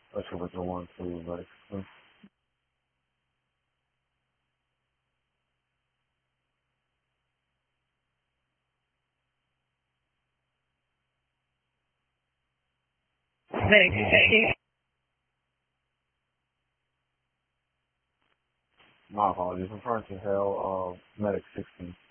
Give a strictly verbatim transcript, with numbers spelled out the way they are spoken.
Let's go with the one, two, like. Medic. My apologies. I'm trying to hell, uh, Medic sixteen.